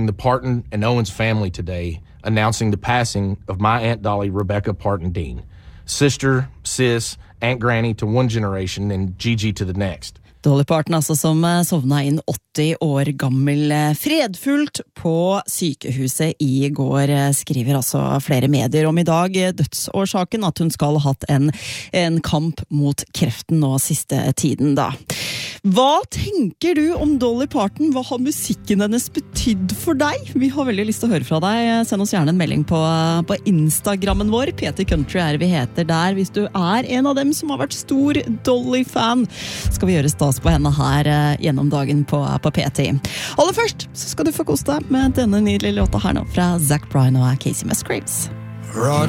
the Parton and Owens family today, announcing the passing of my Aunt Dolly Rebecca Parton Dean, sister, sis, Aunt Granny to one generation and Gigi to the next. Dolly Parton altså som sovna inn 80 år gammel fredfullt på sykehuset I går, skriver altså flere medier om I dag dødsårsaken at hun skal ha hatt en kamp mot kreften nå siste tiden da. Hva tenker du om Dolly Parton? Hva har musikken hennes betydd for deg? Vi har veldig lyst til å høre fra deg. Send oss gjerne en melding på Instagrammen vår. PT Country vi heter der. Hvis du en av dem som har vært stor Dolly-fan, skal vi gjøre stas på henne her gjennom dagen på PT. Aller først så skal du få kose deg med denne nydelige låta her nå fra Zach Bryan og Casey Musgraves.